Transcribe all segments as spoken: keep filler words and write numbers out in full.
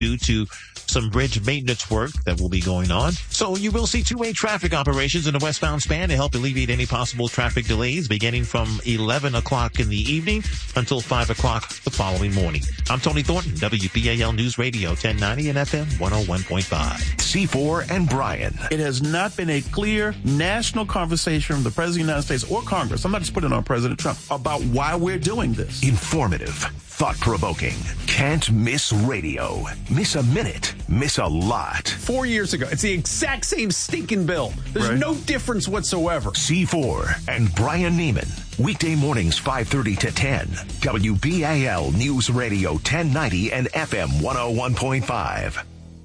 due to some bridge maintenance work that will be going on. So you will see two-way traffic operations in the westbound span to help alleviate any possible traffic delays beginning from eleven o'clock in the evening until five o'clock the following morning. I'm Tony Thornton, W B A L News Radio ten ninety and F M one oh one point five. C four and Brian. It has not been a clear national conversation from the President of the United States or Congress, I'm not just putting it on President Trump, about why we're doing this. Informative, thought-provoking, can't miss radio. Miss a minute, miss a lot. Four years ago, it's the exact same stinking bill. There's Right. no difference whatsoever. C four and Brian Neiman. Weekday mornings five thirty to ten. W B A L News Radio ten ninety and F M one oh one point five.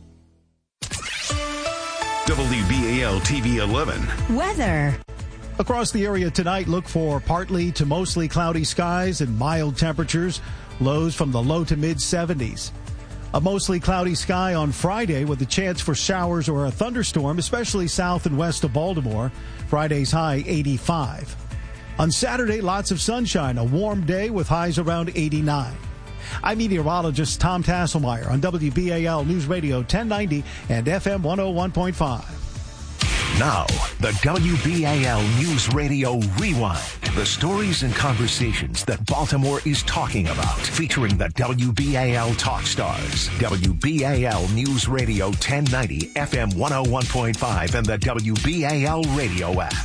W B A L T V eleven. Weather. Across the area tonight, look for partly to mostly cloudy skies and mild temperatures, lows from the low to mid seventies. A mostly cloudy sky on Friday with a chance for showers or a thunderstorm, especially south and west of Baltimore. Friday's high eighty-five. On Saturday, lots of sunshine, a warm day with highs around eighty-nine. I'm meteorologist Tom Tasselmeyer on W B A L News Radio ten ninety and F M one oh one point five. Now, the W B A L News Radio Rewind. The stories and conversations that Baltimore is talking about. Featuring the W B A L Talk Stars. W B A L News Radio ten ninety, F M one oh one point five, and the W B A L radio app.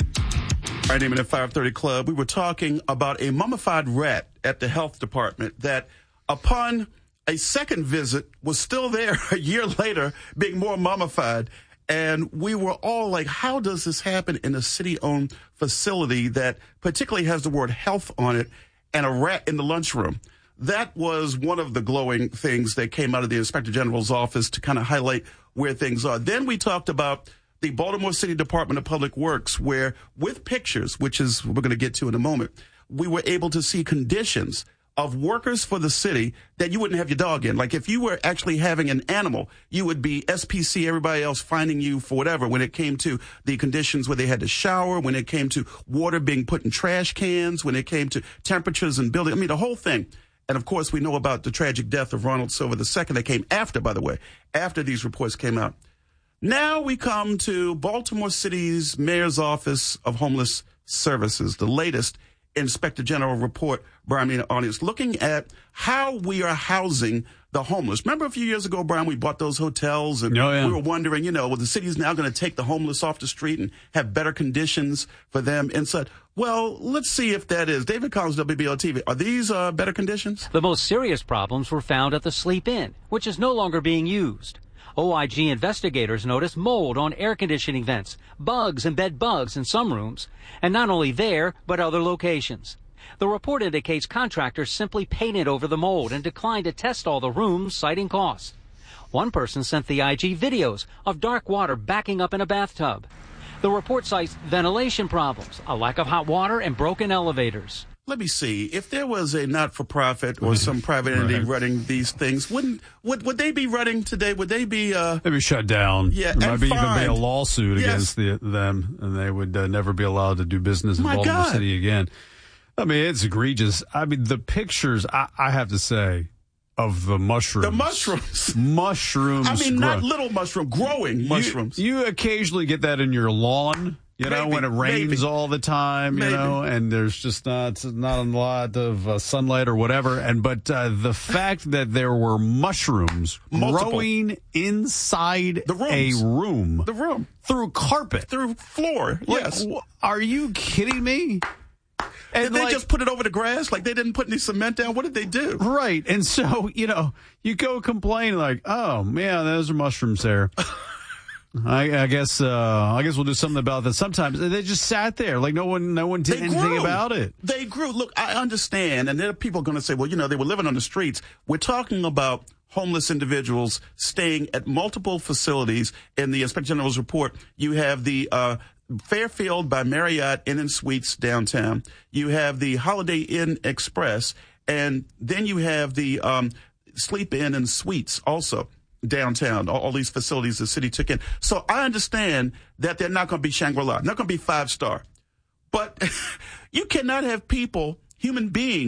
All right, Neiman at five thirty Club, we were talking about a mummified rat at the health department that, upon a second visit, was still there a year later, being more mummified. And we were all like, how does this happen in a city-owned facility that particularly has the word health on it and a rat in the lunchroom? That was one of the glowing things that came out of the Inspector General's office to kind of highlight where things are. Then we talked about the Baltimore City Department of Public Works, where with pictures, which is we're going to get to in a moment, we were able to see conditions of workers for the city that you wouldn't have your dog in. Like if you were actually having an animal, you would be S P C, everybody else finding you for whatever when it came to the conditions where they had to shower, when it came to water being put in trash cans, when it came to temperatures and building. I mean, the whole thing. And of course, we know about the tragic death of Ronald Silver the second that came after, by the way, after these reports came out. Now we come to Baltimore City's Mayor's Office of Homeless Services, the latest Inspector General report, Brian, on is looking at how we are housing the homeless. Remember a few years ago, Brian, we bought those hotels and oh, yeah. we were wondering, you know, well, the city's now going to take the homeless off the street and have better conditions for them inside. Well, let's see if that is. David Collins, W B L T V. Are these uh, better conditions? The most serious problems were found at the Sleep Inn, which is no longer being used. O I G investigators noticed mold on air conditioning vents, bugs and bed bugs in some rooms, and not only there, but other locations. The report indicates contractors simply painted over the mold and declined to test all the rooms, citing costs. One person sent the I G videos of dark water backing up in a bathtub. The report cites ventilation problems, a lack of hot water, and broken elevators. Let me see. If there was a not-for-profit or some private entity Right. running these things, wouldn't would would they be running today? Would they be? Uh, They'd be shut down. Yeah, there and might be even be fined. a lawsuit Yes. against the, them, and they would uh, never be allowed to do business in My Baltimore God. City again. I mean, it's egregious. I mean, the pictures, I, I have to say, of the mushrooms. the mushrooms. Mushrooms. I mean, not grow- little mushroom, growing You- mushrooms. You, occasionally get that in your lawn. You know, Maybe, when it rains maybe. all the time, you Maybe. know, and there's just not not a lot of uh, sunlight or whatever. And but uh, the fact that there were mushrooms Multiple. growing inside The a rooms. room the room through carpet. through floor. Like, Yes. wh- are you kidding me? And Did they like- just put it over the grass? Like they didn't put any cement down? What did they do? Right. And so, you know, you go complain like, oh, man, those are mushrooms there. I, I guess uh, I guess we'll do something about that. Sometimes they just sat there like no one no one did They anything grew. about it. They grew. Look, I understand, and there are people going to say, well, you know, they were living on the streets. We're talking about homeless individuals staying at multiple facilities. In the Inspector General's report, you have the uh, Fairfield by Marriott Inn and Suites downtown. You have the Holiday Inn Express, and then you have the um, Sleep Inn and Suites also downtown, all, all these facilities the city took in. So I understand that they're not going to be Shangri-La, not going to be five-star. But you cannot have people, human beings,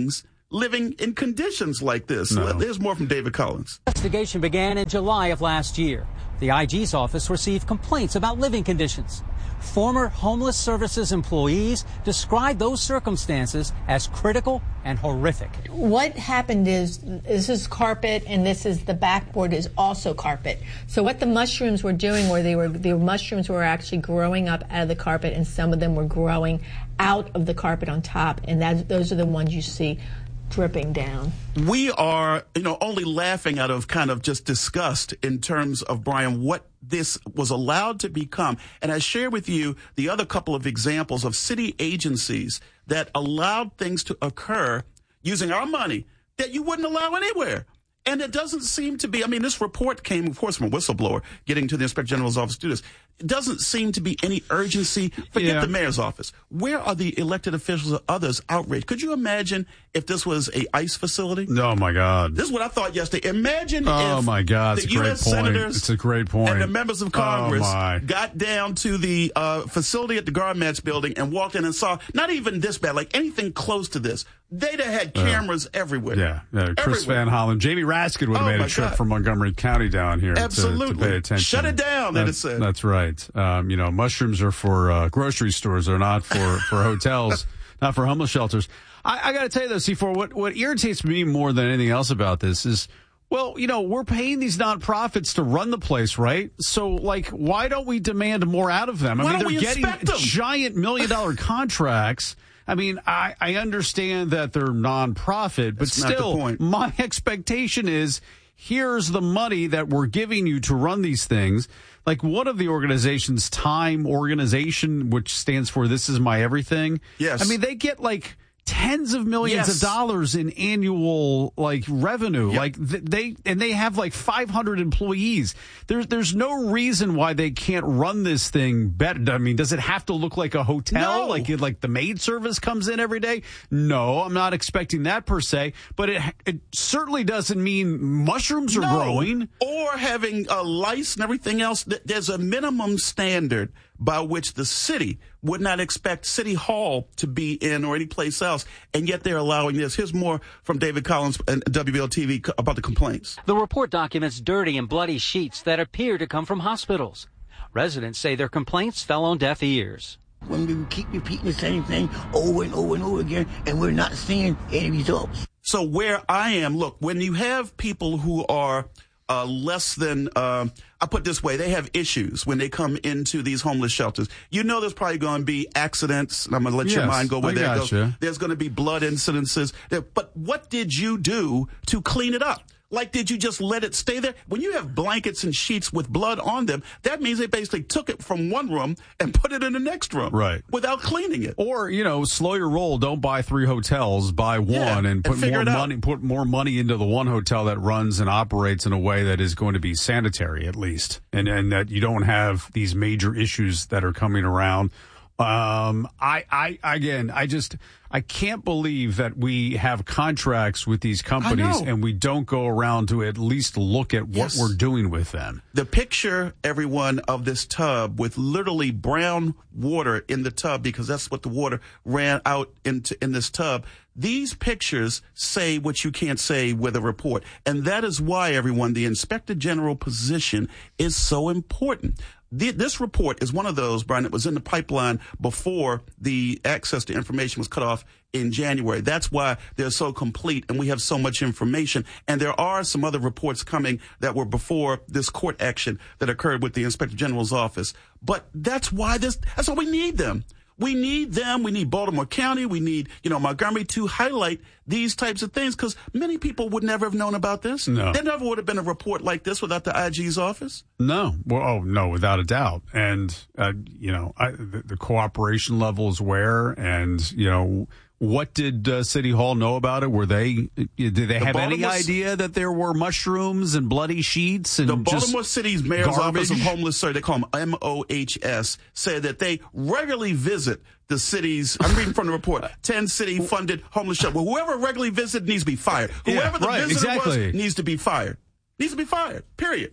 living in conditions like this. No. There's more from David Collins. Investigation began in July of last year. The I G's office received complaints about living conditions. Former Homeless Services employees described those circumstances as critical and horrific. What happened is this is carpet and this is the backboard is also carpet. So what the mushrooms were doing were they were the mushrooms were actually growing up out of the carpet, and some of them were growing out of the carpet on top, and that those are the ones you see dripping down. We are, you know, only laughing out of kind of just disgust in terms of, Brian, what this was allowed to become. And I share with you the other couple of examples of city agencies that allowed things to occur using our money that you wouldn't allow anywhere. And it doesn't seem to be, I mean, this report came, of course, from a whistleblower getting to the Inspector General's office to do this. It doesn't seem to be any urgency. Forget Yeah. the mayor's office. Where are the elected officials or others outraged? Could you imagine if this was a ICE facility? Oh, my God. This is what I thought yesterday. Imagine Oh, if my God. the It's a U great S point. senators It's a great point. and the members of Congress Oh, my. got down to the uh, facility at the Garmatch building and walked in and saw not even this bad, like anything close to this. They'd have had cameras everywhere. Yeah, yeah. Chris Everywhere. Van Hollen. Jamie Raskin would have Oh, made my a trip God. from Montgomery County down here to, Absolutely. to pay attention. Shut it down, they'd have That's, said. that's right. Um, you know, mushrooms are for uh, grocery stores. They're not for, for hotels, not for homeless shelters. I, I got to tell you, though, C four, what, what irritates me more than anything else about this is, well, you know, we're paying these nonprofits to run the place, right? So, like, why don't we demand more out of them? I Why mean, don't they're we getting inspect them? giant million dollar contracts. I mean, I, I understand that they're nonprofit, but That's not the still, point. my expectation is here's the money that we're giving you to run these things. Like one of the organizations, Time Organization, which stands for This Is My Everything. Yes. I mean, they get like tens of millions Yes. of dollars in annual like revenue. Yep. Like th- they and they have like five hundred employees. There's there's no reason why they can't run this thing better. I mean, does it have to look like a hotel? No. Like like the maid service comes in every day? No, I'm not expecting that per se. But it it certainly doesn't mean mushrooms are No. growing. Or having uh, lice and everything else. Th- There's a minimum standard by which the city would not expect City Hall to be in or any place else, and yet they're allowing this. Here's more from David Collins and W B L T V about the complaints. The report documents dirty and bloody sheets that appear to come from hospitals. Residents say their complaints fell on deaf ears. When we keep repeating the same thing over and over and over again, and we're not seeing any results. So where I am, look, when you have people who are uh, less than, uh, I put it this way, they have issues when they come into these homeless shelters. You know there's probably going to be accidents, and I'm going to let your Yes, mind go where I that goes. gotcha. There's going to be blood incidences. There- But what did you do to clean it up? Like, did you just let it stay there? When you have blankets and sheets with blood on them, that means they basically took it from one room and put it in the next room. Right. Without cleaning it. Or, you know, slow your roll. Don't buy three hotels. Buy one Yeah, and and put figure more it out. money. Put more money into the one hotel that runs and operates in a way that is going to be sanitary, at least, and and that you don't have these major issues that are coming around. Um, I, I again, I just I can't believe that we have contracts with these companies know. and we don't go around to at least look at what Yes. we're doing with them. The picture, everyone, of this tub with literally brown water in the tub, because that's what the water ran out into in this tub. These pictures say what you can't say with a report. And that is why, everyone, the Inspector General position is so important. The, this report is one of those, Brian, that was in the pipeline before the access to information was cut off in January. That's why they're so complete and we have so much information. And there are some other reports coming that were before this court action that occurred with the Inspector General's office. But that's why this, that's why we need them. We need them. We need Baltimore County. We need, you know, Montgomery to highlight these types of things, because many people would never have known about this. No. There never would have been a report like this without the I G's office. No, well, oh no, without a doubt. And uh, you know, I, the, the cooperation level is where, and you know, what did uh, City Hall know about it? Were they? Did they have any Baltimore- idea that there were mushrooms and bloody sheets and The just Baltimore City's Mayor's garbage? Office of Homeless Services, they call them M O H S, said that they regularly visit the city's, I'm reading from the report, ten city-funded homeless shelter. Well, whoever regularly visited needs to be fired. Yeah, Whoever the right, visitor exactly. was needs to be fired. Needs to be fired, period.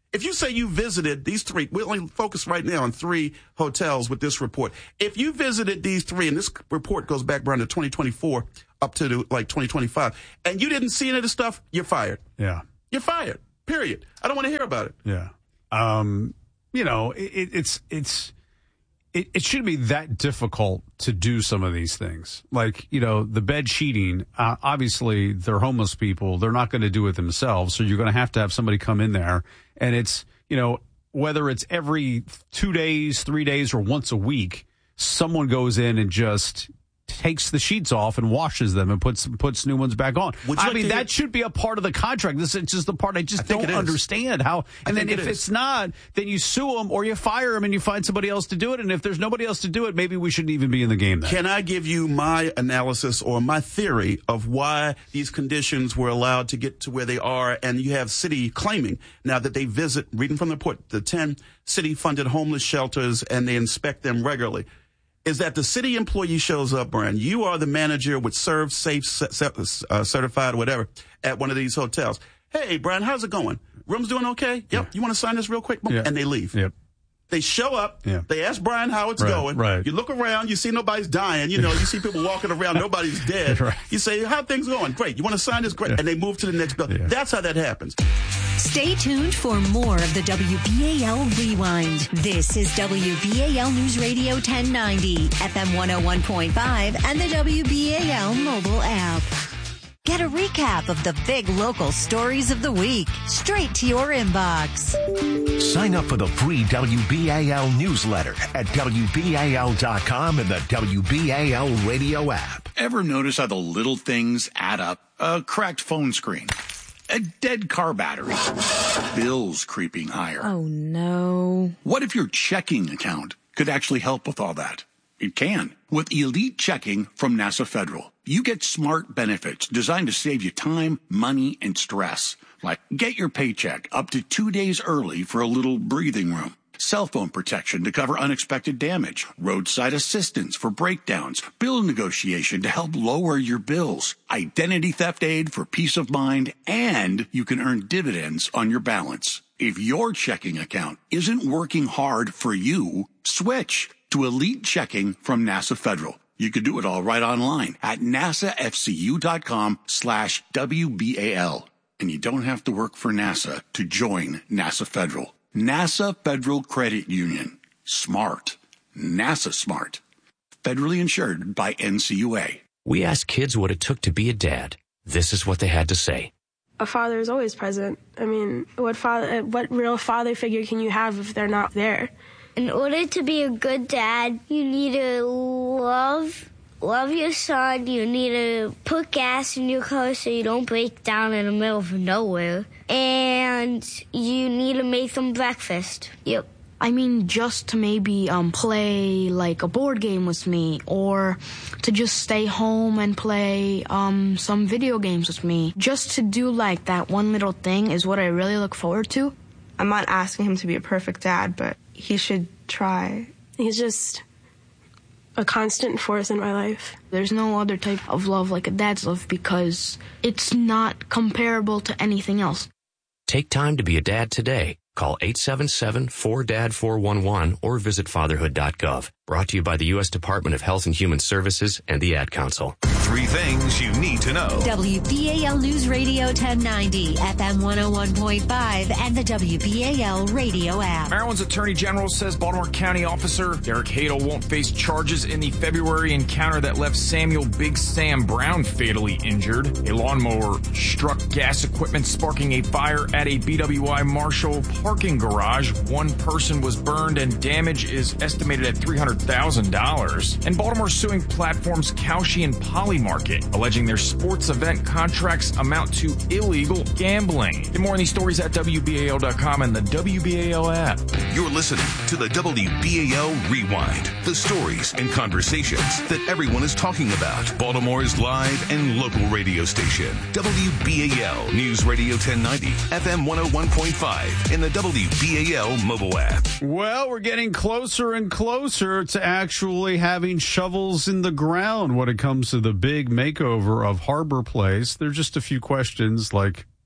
If you say you visited these three, we only focus right now on three hotels with this report. If you visited these three, and this report goes back around to twenty twenty-four up to the, like twenty twenty-five, and you didn't see any of the stuff, you're fired. Yeah. You're fired. Period. I don't want to hear about it. Yeah. Um, you know, it, it's, it's, it, it shouldn't be that difficult to do some of these things. Like, you know, the bed sheeting, uh, obviously they're homeless people. They're not going to do it themselves. So you're going to have to have somebody come in there. And it's, you know, whether it's every two days, three days, or once a week, someone goes in and just takes the sheets off and washes them and puts puts new ones back on. I like mean, that hear? should be a part of the contract. This is just the part I just I don't understand how. And then if it it's not, then you sue them or you fire them and you find somebody else to do it. And if there's nobody else to do it, maybe we shouldn't even be in the game then. Can I give you my analysis or my theory of why these conditions were allowed to get to where they are? And you have city claiming now that they visit, reading from the report, the ten city-funded homeless shelters, and they inspect them regularly. Is that the city employee shows up, Brian, you are the manager with Serve Safe uh, certified or whatever at one of these hotels. Hey, Brian, how's it going? Room's doing okay? Yep. Yeah. You want to sign this real quick? Yeah. And they leave. Yep. They show up. Yeah. They ask Brian how it's right, going. Right. You look around. You see nobody's dying. You know, you see people walking around. Nobody's dead. Right. You say, how things going? Great. You want to sign this? Great. Yeah. And they move to the next building. Yeah. That's how that happens. Stay tuned for more of the W B A L Rewind. This is W B A L News Radio ten ninety, F M one oh one point five, and the W B A L mobile app. Get a recap of the big local stories of the week straight to your inbox. Sign up for the free W B A L newsletter at W B A L dot com and the W B A L radio app. Ever notice how the little things add up? A cracked phone screen, a dead car battery, bills creeping higher. Oh, no. What if your checking account could actually help with all that? It can. With Elite Checking from NASA Federal, you get smart benefits designed to save you time, money, and stress. Like get your paycheck up to two days early for a little breathing room. Cell phone protection to cover unexpected damage. Roadside assistance for breakdowns. Bill negotiation to help lower your bills. Identity theft aid for peace of mind. And you can earn dividends on your balance. If your checking account isn't working hard for you, switch to Elite Checking from NASA Federal. You can do it all right online at nasafcu.com slash WBAL. And you don't have to work for NASA to join NASA Federal. NASA Federal Credit Union. Smart. NASA smart. Federally insured by N C U A. We asked kids what it took to be a dad. This is what they had to say. A father is always present. I mean, what father, what real father figure can you have if they're not there? In order to be a good dad, you need to love, love your son. You need to put gas in your car so you don't break down in the middle of nowhere. And you need to make them breakfast. Yep. I mean, just to maybe um, play like a board game with me, or to just stay home and play um, some video games with me. Just to do like that one little thing is what I really look forward to. I'm not asking him to be a perfect dad, but he should try. He's just a constant force in my life. There's no other type of love like a dad's love because it's not comparable to anything else. Take time to be a dad today. Call eight seven seven, four D A D, four one one or visit fatherhood dot gov. Brought to you by the U S Department of Health and Human Services and the Ad Council. Three things you need to know. W B A L News Radio ten ninety, F M one oh one point five, and the W B A L radio app. Maryland's Attorney General says Baltimore County officer Derek Hadel won't face charges in the February encounter that left Samuel Big Sam Brown fatally injured. A lawnmower struck gas equipment, sparking a fire at a B W I Marshall parking garage. One person was burned and damage is estimated at three hundred thousand dollars. And Baltimore suing platforms Kalshi and Polymarket, alleging their sports event contracts amount to illegal gambling. Get more on these stories at W B A L dot com and the W B A L app. You're listening to the W B A L Rewind, the stories and conversations that everyone is talking about. Baltimore's live and local radio station, W B A L News Radio ten ninety, F M one oh one point five, and the W B A L mobile app. Well, we're getting closer and closer to actually having shovels in the ground when it comes to the big makeover of Harbor Place. There's just a few questions like,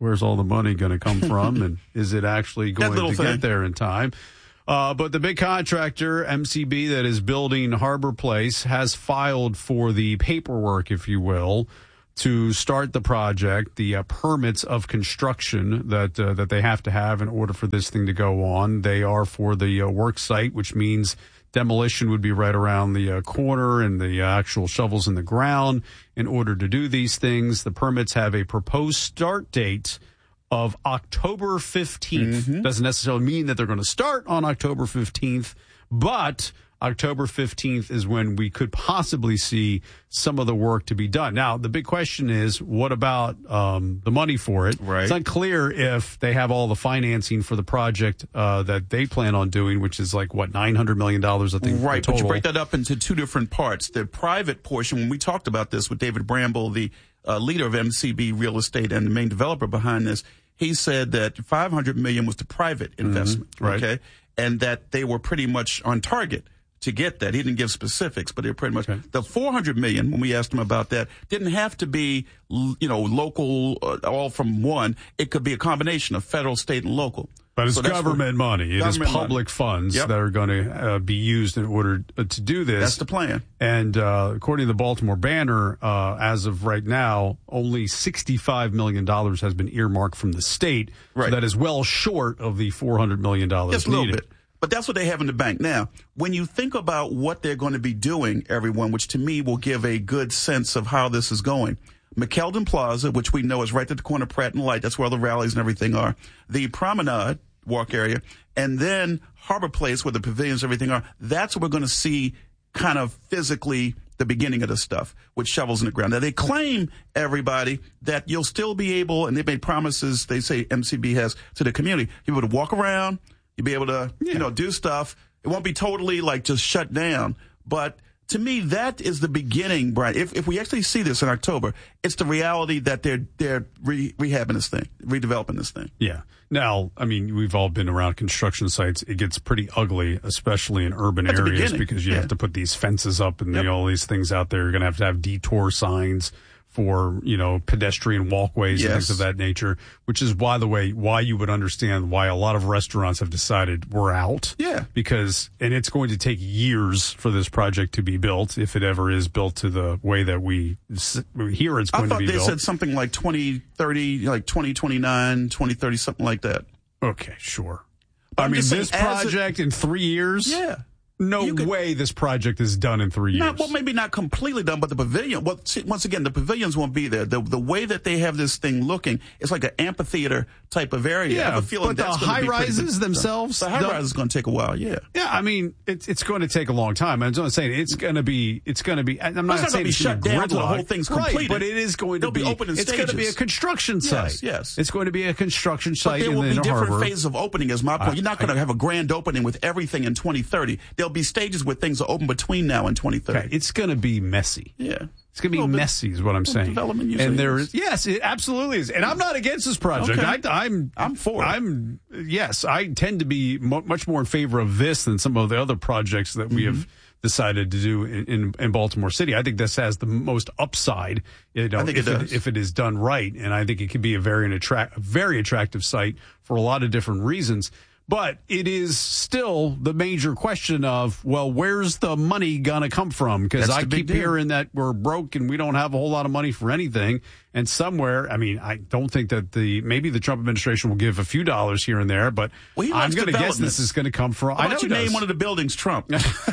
where's all the money going to come from, and is it actually going to thing. get there in time? Uh, but the big contractor, M C B, that is building Harbor Place has filed for the paperwork, if you will, to start the project, the uh, permits of construction that uh, that they have to have in order for this thing to go on. They are for the uh, work site, which means demolition would be right around the uh, corner and the uh, actual shovels in the ground in order to do these things. The permits have a proposed start date of October fifteenth. Mm-hmm. Doesn't necessarily mean that they're going to start on October fifteenth, but October fifteenth is when we could possibly see some of the work to be done. Now, the big question is, what about um, the money for it? Right. It's unclear if they have all the financing for the project uh, that they plan on doing, which is like, what, nine hundred million dollars, I think, right, total. But you break that up into two different parts. The private portion, when we talked about this with David Bramble, the uh, leader of M C B Real Estate and the main developer behind this, he said that five hundred million dollars was the private investment, mm-hmm. right. okay, and that they were pretty much on target to get that. He didn't give specifics, but they're pretty much. Okay. The four hundred million dollars, when we asked him about that, didn't have to be, you know, local, uh, all from one. It could be a combination of federal, state, and local. But it's so government money. It government is public money. funds Yep. that are going to uh, be used in order to do this. That's the plan. And uh, according to the Baltimore Banner, uh, as of right now, only sixty-five million dollars has been earmarked from the state. Right. So that is well short of the four hundred million dollars Just a needed. little bit. But that's what they have in the bank. Now, when you think about what they're going to be doing, everyone, which to me will give a good sense of how this is going. McKeldin Plaza, which we know is right at the corner of Pratt and Light. That's where all the rallies and everything are. The Promenade walk area. And then Harbor Place, where the pavilions and everything are. That's where we're going to see kind of physically the beginning of the stuff with shovels in the ground. Now, they claim, everybody, that you'll still be able, and they've made promises, they say M C B has, to the community. You'll be able to walk around. You'll be able to, yeah. you know, do stuff. It won't be totally like just shut down. But to me, that is the beginning, Brian. If if we actually see this in October, it's the reality that they're they're re- rehabbing this thing, redeveloping this thing. Yeah. Now, I mean, we've all been around construction sites. It gets pretty ugly, especially in urban At areas, because you yeah. have to put these fences up and yep. you know, all these things out there. You're going to have to have detour signs for, you know, pedestrian walkways yes. and things of that nature, which is, by the way, why you would understand why a lot of restaurants have decided we're out. Yeah. Because, and it's going to take years for this project to be built, if it ever is built to the way that we hear it's going to be built. I thought they said something like twenty thirty, like twenty twenty-nine, twenty thirty, something like that. Okay, sure. But I I'm mean, saying, this project it, in three years? Yeah. No could, way this project is done in three years. Not, well, maybe not completely done, but the pavilion, well, see, once again, the pavilions won't be there. The the way that they have this thing looking, it's like an amphitheater type of area. Yeah, I have a feeling but that's the high-rises themselves? The high-rise is going to take a while, yeah. Yeah, I mean, it's it's going to take a long time. I'm just saying it's going to be, it's going to be, I'm not, well, it's saying not it's going to be shut down until the whole thing's completed. Right, but it is going to They'll be, be open in it's stages. going to be a construction site. Yes, yes. It's going to be a construction site but there in will the be different harbor. phases of opening, is my point. I, You're not going to have a grand opening with everything in twenty thirty. There'll be stages where things are open between now and twenty thirty. Okay, it's going to be messy. Yeah. It's going to be well, messy, is what I'm saying. Development usually and there is. is, yes, it absolutely is. And I'm not against this project. Okay. I, I'm, I'm for it. I'm, yes, I tend to be mo- much more in favor of this than some of the other projects that we mm-hmm. have decided to do in, in, in Baltimore City. I think this has the most upside, you know, I think if, it it, does. if it is done right. And I think it could be a very, attract, a very attractive site for a lot of different reasons. But it is still the major question of, well, where's the money going to come from? Because I keep hearing that we're broke and we don't have a whole lot of money for anything. And somewhere, I mean, I don't think that the, maybe the Trump administration will give a few dollars here and there, but well, I'm going to guess this is going to come from. How I know about you does. name one of the buildings, Trump?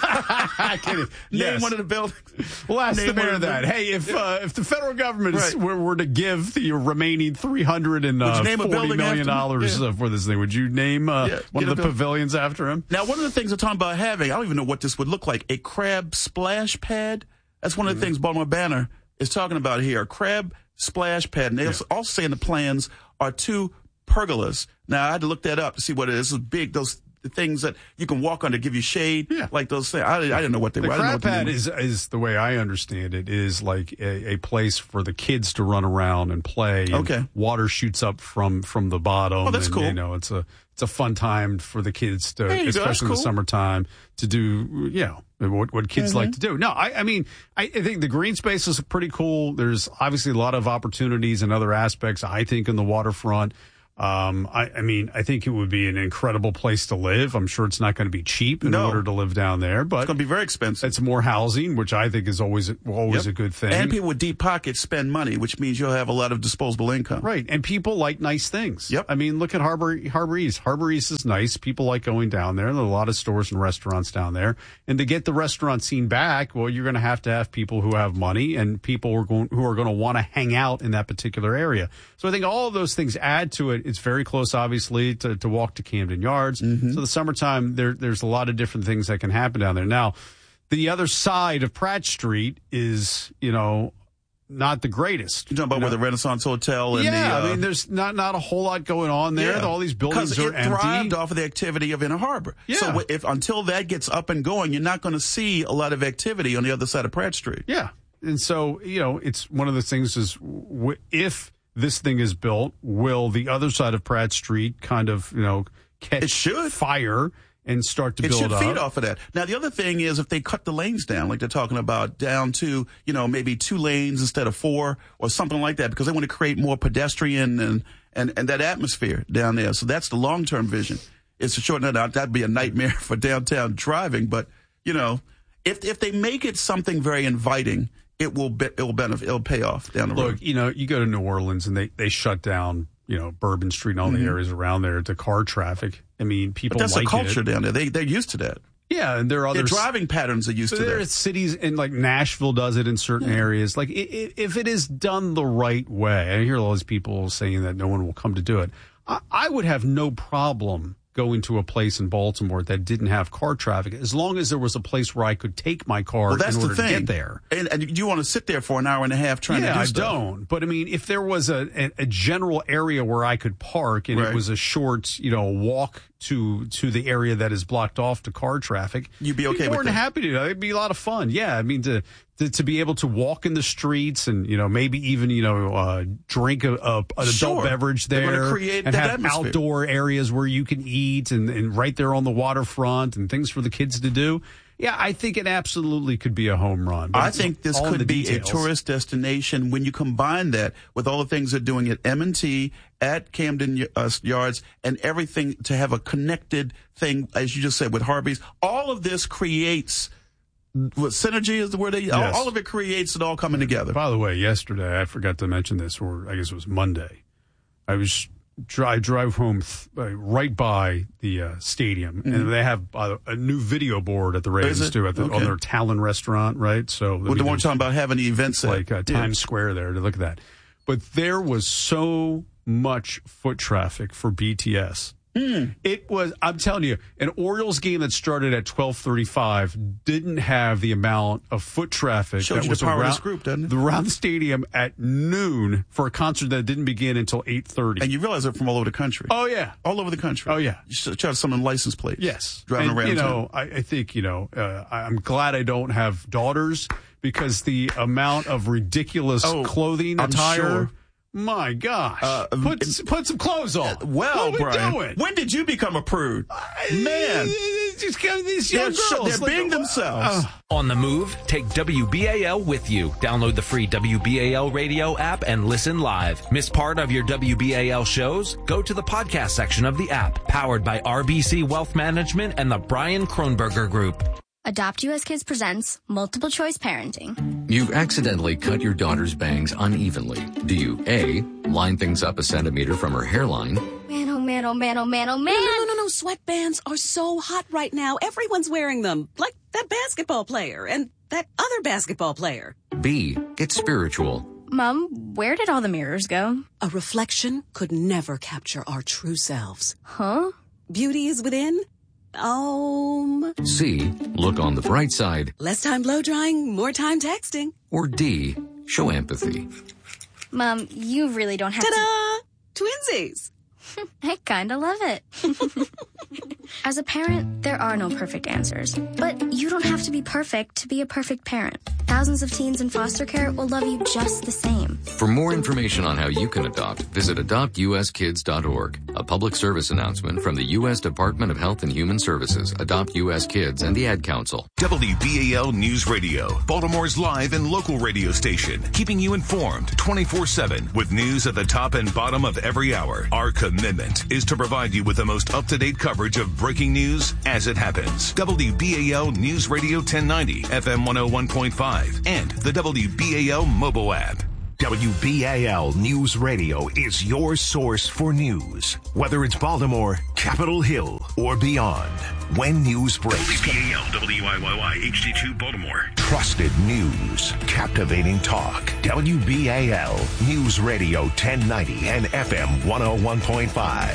I can't, name yes. one of the buildings. We'll ask name the mayor that. The, hey, if uh, if the federal government right. were, were to give the remaining three hundred forty million dollars yeah. for this thing, would you name uh, yeah, one of the building. pavilions after him? Now, one of the things they're talking about having, I don't even know what this would look like, a crab splash pad. That's one of the mm-hmm. things Baltimore Banner is talking about here, a crab splash pad. And they yeah. also say in the plans are two pergolas. Now, I had to look that up to see what it is. It's big, those things that you can walk on to give you shade, yeah. like those things. I, I didn't know what they the were. The crab pad is, is, the way I understand it, is like a, a place for the kids to run around and play. And okay. water shoots up from, from the bottom. Oh, that's and, cool. You know, it's a, it's a fun time for the kids to, hey, especially cool. in the summertime, to do, you know, what, what kids Mm-hmm. like to do. No, I, I mean, I, I think the green space is pretty cool. There's obviously a lot of opportunities and other aspects, I think, in the waterfront. Um, I, I mean, I think it would be an incredible place to live. I'm sure it's not going to be cheap in No. order to live down there, but It's going to be very expensive. it's more housing, which I think is always always Yep. a good thing. And people with deep pockets spend money, which means you'll have a lot of disposable income. Right. And people like nice things. Yep. I mean, look at Harbor, Harbor East. Harbor East is nice. People like going down there. There are a lot of stores and restaurants down there. And to get the restaurant scene back, well, you're going to have to have people who have money and people who are going, who are going to want to hang out in that particular area. So I think all of those things add to it. It's very close, obviously, to, to walk to Camden Yards. Mm-hmm. So the summertime, there, there's a lot of different things that can happen down there. Now, the other side of Pratt Street is, you know, not the greatest. You're talking about You know? where the Renaissance Hotel and yeah, the... Uh, I mean, there's not, not a whole lot going on there. Yeah. All these buildings Because are it thrived empty. off of the activity of Inner Harbor. Yeah. So if until that gets up and going, you're not going to see a lot of activity on the other side of Pratt Street. Yeah. And so, you know, it's one of the things is w- if this thing is built, will the other side of Pratt Street kind of, you know, catch It should. fire and start to It build should up? feed off of that. Now, the other thing is if they cut the lanes down, like they're talking about, down to, you know, maybe two lanes instead of four or something like that, because they want to create more pedestrian and, and, and that atmosphere down there. So that's the long-term vision. It's to shorten that out. That'd be a nightmare for downtown driving. But, you know, if if they make it something very inviting, it will be, it will benefit, it'll pay off down the road. Look, you know, you go to New Orleans and they, they shut down, you know, Bourbon Street and all Mhm. the areas around there to car traffic. I mean, people But that's like a culture it. down there. They, they're used to that. Yeah, and there are Their other driving patterns are used So to there are that. cities, and like Nashville does it in certain areas. Like, i i if it is done the right way, I hear all these people saying that no one will come to do it. I, I would have no problem going to a place in Baltimore that didn't have car traffic, as long as there was a place where I could take my car Well, that's in order the thing. to get there. And, and you want to sit there for an hour and a half trying yeah, to do I stuff. don't. But I mean, if there was a, a, a general area where I could park and Right. it was a short, you know, walk to to the area that is blocked off to car traffic, You'd be okay more with than that. happy to. It'd be a lot of fun. Yeah, I mean to to, to be able to walk in the streets and you know maybe even you know uh, drink a, a, an Sure. adult beverage They're there gonna create and that have atmosphere. outdoor areas where you can eat and, and right there on the waterfront and things for the kids to do. Yeah, I think it absolutely could be a home run. But I it's think this all in the could be details. a tourist destination when you combine that with all the things they're doing at M and T, at Camden uh, Yards, and everything to have a connected thing, as you just said, with Harvey's. All of this creates what synergy is the word they Yes. all, all of it creates it all coming together. By the way, yesterday I forgot to mention this, or I guess it was Monday. I was I drive home th- uh, right by the uh, stadium, Mhm. and they have uh, a new video board at the Ravens Is it? too, at the, on Okay. their Talon restaurant, right? So With the one talking about having the events at. like uh, Yeah. Times Square there to look at that. But there was so much foot traffic for B T S. Mm. It was, I'm telling you, an Orioles game that started at twelve thirty-five didn't have the amount of foot traffic Showed that you was the power of around, this group, doesn't it? around the stadium at noon for a concert that didn't begin until eight thirty. And you realize they're from all over the country. Oh, yeah. All over the country. Oh, yeah. You should try some of the license plates. Yes. Driving And, around you town. know, I, I think, you know, uh, I'm glad I don't have daughters because the amount of ridiculous Oh, clothing I'm attire. sure. My gosh. Uh, put, put some clothes on. Well, what are we Brian, doing? when did you become a prude? Man. Just kind of these They're, young sh- girls. they're like, being uh, themselves. On the move, take W B A L with you. Download the free W B A L radio app and listen live. Miss part of your W B A L shows? Go to the podcast section of the app, powered by R B C Wealth Management and the Brian Kronberger Group. Adopt U S Kids presents Multiple Choice Parenting. You've accidentally cut your daughter's bangs unevenly. Do you A, line things up a centimeter from her hairline? Man, oh man, oh man, oh man, oh man. No, no, no, no. Sweatbands are so hot right now. Everyone's wearing them. Like that basketball player and that other basketball player. B, get spiritual. Mom, where did all the mirrors go? A reflection could never capture our true selves. Huh? Beauty is within. Um. C, look on the bright side. Less time blow drying, more time texting. Or D, show empathy. Mom, you really don't have Ta-da! Twinsies. to. I kinda love it. As a parent, there are no perfect answers. But you don't have to be perfect to be a perfect parent. Thousands of teens in foster care will love you just the same. For more information on how you can adopt, visit adopt u s kids dot org. A public service announcement from the U S Department of Health and Human Services, Adopt U S Kids, and the Ad Council. W B A L News Radio, Baltimore's live and local radio station, keeping you informed twenty-four seven with news at the top and bottom of every hour. Our commitment is to provide you with the most up-to-date coverage of breaking news as it happens. W B A L News Radio ten ninety, F M one oh one point five, and the W B A L mobile app. W B A L News Radio is your source for news. Whether it's Baltimore, Capitol Hill, or beyond. When news breaks. W B A L W I Y Y H D two Baltimore. Trusted news. Captivating talk. W B A L News Radio ten ninety and F M one oh one point five.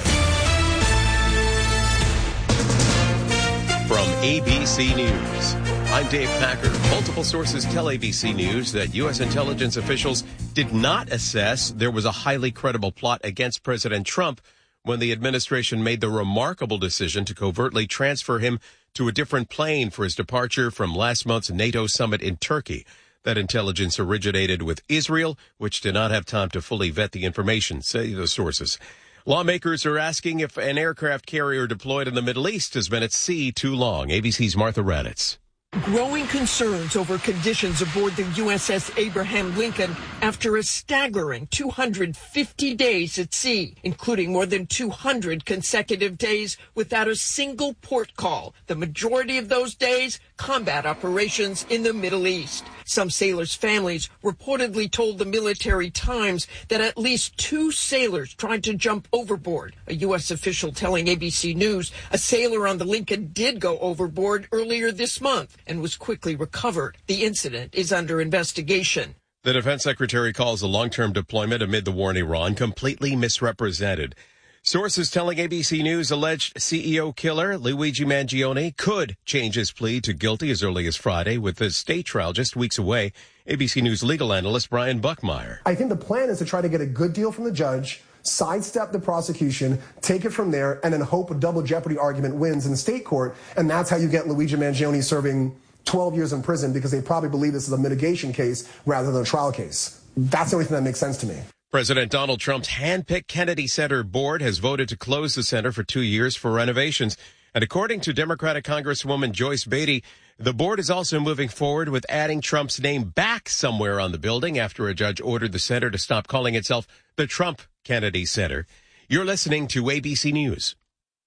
From A B C News, I'm Dave Packer. Multiple sources tell A B C News that U S intelligence officials did not assess there was a highly credible plot against President Trump when the administration made the remarkable decision to covertly transfer him to a different plane for his departure from last month's NATO summit in Turkey. That intelligence originated with Israel, which did not have time to fully vet the information, say the sources. Lawmakers are asking if an aircraft carrier deployed in the Middle East has been at sea too long. A B C's Martha Raddatz. Growing concerns over conditions aboard the U S S Abraham Lincoln after a staggering two hundred fifty days at sea, including more than two hundred consecutive days without a single port call. The majority of those days, combat operations in the Middle East. Some sailors' families reportedly told the Military Times that at least two sailors tried to jump overboard. A U S official telling A B C News a sailor on the Lincoln did go overboard earlier this month and was quickly recovered. The incident is under investigation. The defense secretary calls the long-term deployment amid the war in Iran completely misrepresented. Sources telling A B C News alleged C E O killer Luigi Mangione could change his plea to guilty as early as Friday, with the state trial just weeks away. A B C News legal analyst Brian Buckmeyer. I think the plan is to try to get a good deal from the judge, sidestep the prosecution, take it from there, and then hope a double jeopardy argument wins in the state court. And that's how you get Luigi Mangione serving twelve years in prison, because they probably believe this is a mitigation case rather than a trial case. That's the only thing that makes sense to me. President Donald Trump's hand-picked Kennedy Center board has voted to close the center for two years for renovations. And according to Democratic Congresswoman Joyce Beatty, the board is also moving forward with adding Trump's name back somewhere on the building after a judge ordered the center to stop calling itself the Trump Kennedy Center. You're listening to A B C News.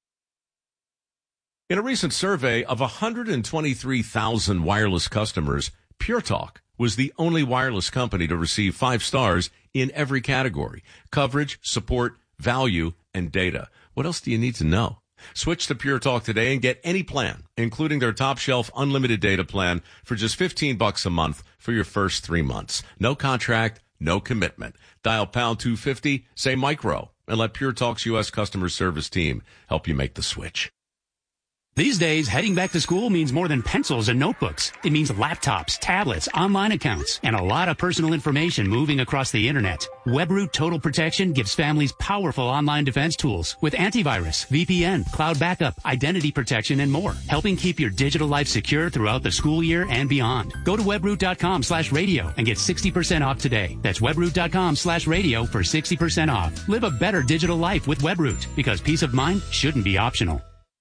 In a recent survey of one hundred twenty-three thousand wireless customers, Pure Talk was the only wireless company to receive five stars in every category: coverage, support, value, and data. What else do you need to know? Switch to Pure Talk today and get any plan, including their top shelf unlimited data plan, for just fifteen bucks a month for your first three months. No contract, no commitment. Dial pound two fifty, say micro, and let Pure Talk's U S customer service team help you make the switch. These days, heading back to school means more than pencils and notebooks. It means laptops, tablets, online accounts, and a lot of personal information moving across the internet. WebRoot Total Protection gives families powerful online defense tools with antivirus, V P N, cloud backup, identity protection, and more, helping keep your digital life secure throughout the school year and beyond. Go to webroot.com slash radio and get sixty percent off today. That's webroot.com slash radio for sixty percent off. Live a better digital life with WebRoot, because peace of mind shouldn't be optional.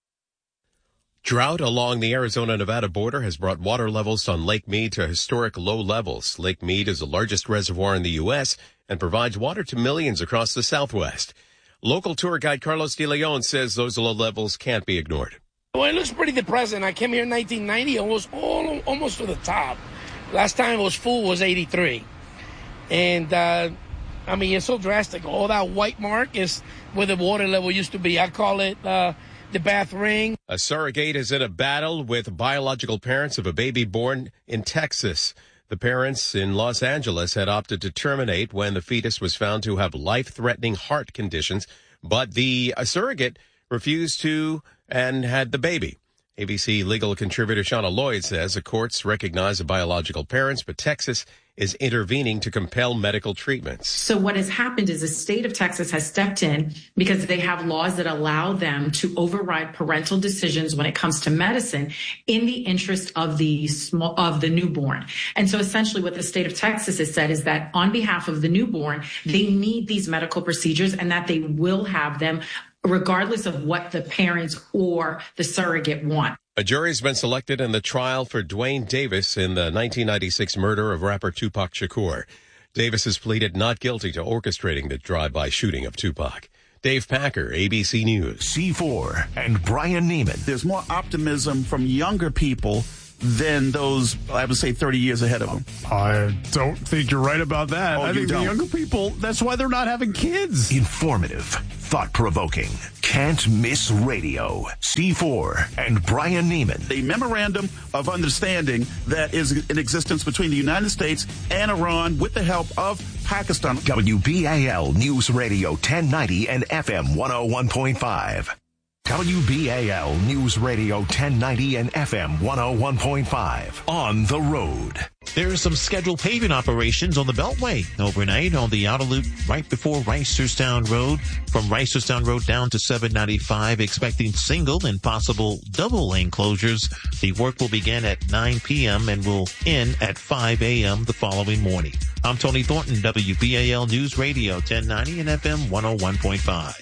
Drought along the Arizona-Nevada border has brought water levels on Lake Mead to historic low levels. Lake Mead is the largest reservoir in the U S and provides water to millions across the Southwest. Local tour guide Carlos De Leon says those low levels can't be ignored. Well, it looks pretty depressing. I came here in nineteen ninety, almost all, almost to the top. Last time it was full was eighty-three. And, uh, I mean, it's so drastic. All that white mark is where the water level used to be. I call it uh, the Bath Ring. A surrogate is in a battle with biological parents of a baby born in Texas. The parents in Los Angeles had opted to terminate when the fetus was found to have life-threatening heart conditions, but the uh, surrogate refused to and had the baby. A B C legal contributor Shauna Lloyd says the courts recognize the biological parents, but Texas is intervening to compel medical treatments. So what has happened is the state of Texas has stepped in because they have laws that allow them to override parental decisions when it comes to medicine in the interest of the small, of the newborn. And so essentially what the state of Texas has said is that on behalf of the newborn, they need these medical procedures and that they will have them regardless of what the parents or the surrogate want. A jury has been selected in the trial for Dwayne Davis in the nineteen ninety-six murder of rapper Tupac Shakur. Davis has pleaded not guilty to orchestrating the drive-by shooting of Tupac. Dave Packer, A B C News. C four and Brian Neiman. There's more optimism from younger people than those, I would say, thirty years ahead of them. I don't think you're right about that. Oh, I you think don't? the younger people, that's why they're not having kids. Informative, thought-provoking, can't miss radio. C four and Brian Neiman. The memorandum of understanding that is in existence between the United States and Iran with the help of Pakistan. W B A L News Radio ten ninety and F M one oh one point five. W B A L News Radio ten ninety and F M one oh one point five. On the road. There are some scheduled paving operations on the Beltway overnight on the outer loop right before Reisterstown Road. From Reisterstown Road down to seven ninety-five, expecting single and possible double lane closures. The work will begin at nine p.m. and will end at five a.m. the following morning. I'm Tony Thornton, W B A L News Radio ten ninety and F M one oh one point five.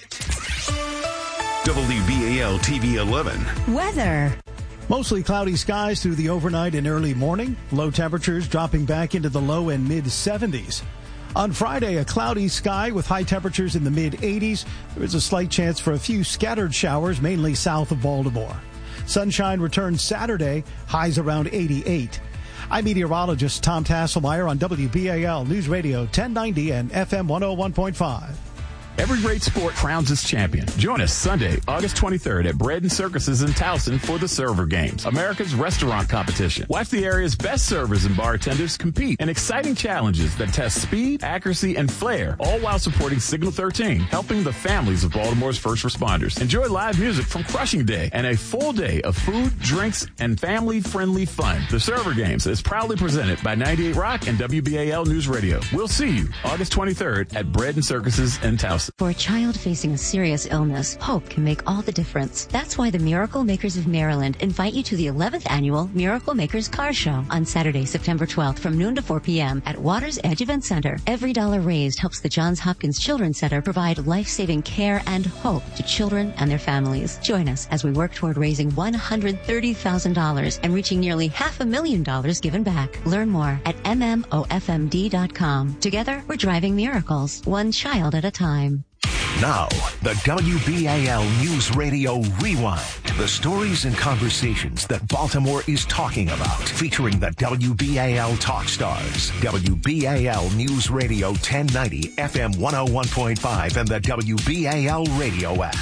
W B A L T V eleven. Weather. Mostly cloudy skies through the overnight and early morning. Low temperatures dropping back into the low and mid seventies. On Friday, a cloudy sky with high temperatures in the mid eighties. There is a slight chance for a few scattered showers, mainly south of Baltimore. Sunshine returns Saturday, highs around eighty-eight. I'm meteorologist Tom Tasselmeyer on W B A L News Radio ten ninety and F M one oh one point five. Every great sport crowns its champion. Join us Sunday, August twenty-third at Bread and Circuses in Towson for the Server Games, America's restaurant competition. Watch the area's best servers and bartenders compete in exciting challenges that test speed, accuracy, and flair, all while supporting Signal thirteen, helping the families of Baltimore's first responders. Enjoy live music from Crushing Day and a full day of food, drinks, and family-friendly fun. The Server Games is proudly presented by ninety-eight Rock and W B A L News Radio. We'll see you August twenty-third at Bread and Circuses in Towson. For a child facing a serious illness, hope can make all the difference. That's why the Miracle Makers of Maryland invite you to the eleventh annual Miracle Makers Car Show on Saturday, September twelfth from noon to four p.m. at Waters Edge Event Center. Every dollar raised helps the Johns Hopkins Children's Center provide life-saving care and hope to children and their families. Join us as we work toward raising one hundred thirty thousand dollars and reaching nearly half a million dollars given back. Learn more at m m o f m d dot com. Together, we're driving miracles, one child at a time. Now, the W B A L News Radio Rewind. The stories and conversations that Baltimore is talking about. Featuring the W B A L Talk Stars. W B A L News Radio ten ninety, F M one oh one point five, and the W B A L Radio app.